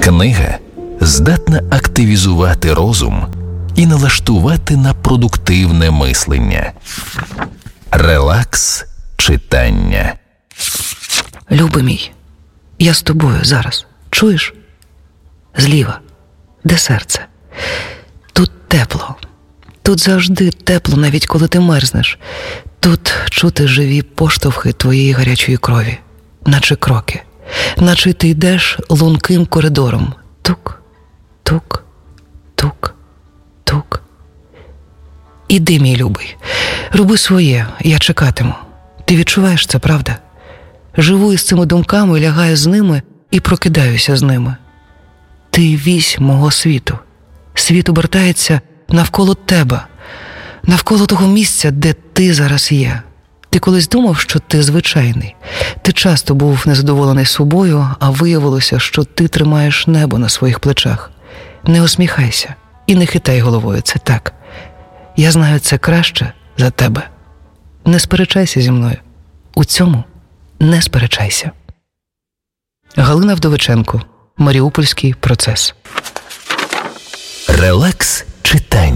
Книга здатна активізувати розум і налаштувати на продуктивне мислення. Релакс читання. Любий мій, я з тобою зараз. Чуєш? Зліва. Де серце? Тут тепло. Тут завжди тепло, навіть коли ти мерзнеш. Тут чути живі поштовхи твоєї гарячої крові. Наче кроки. Наче ти йдеш лунким коридором. Тук, тук, тук, тук. Іди, мій любий. Роби своє, я чекатиму. Ти відчуваєш це, правда? Живу із цими думками, лягаю з ними і прокидаюся з ними. Ти вісь мого світу. Світ обертається навколо тебе, навколо того місця, де ти зараз є. Ти колись думав, що ти звичайний. Ти часто був незадоволений собою, а виявилося, що ти тримаєш небо на своїх плечах. Не усміхайся і не хитай головою, це так. Я знаю це краще за тебе. Не сперечайся зі мною. У цьому не сперечайся. Галина Вдовиченко. Маріупольський процес. Релакс читання.